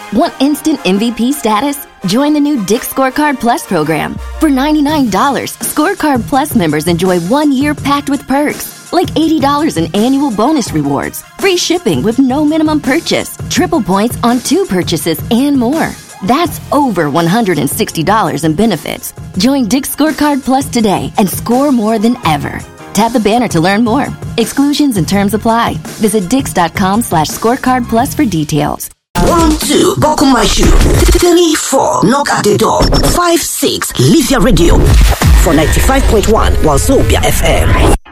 Want instant MVP status? Join the new Dick's Scorecard Plus program. For $99, Scorecard Plus members enjoy 1 year packed with perks, like $80 in annual bonus rewards, free shipping with no minimum purchase, triple points on 2 purchases, and more. That's over $160 in benefits. Join Dick's Scorecard Plus today and score more than ever. Tap the banner to learn more. Exclusions and terms apply. Visit dix.com/scorecard plus for details. 1, 2, buckle my shoe. 3, 4, knock at the door. 5, 6, leave your radio. For 95.1 Wazobia FM.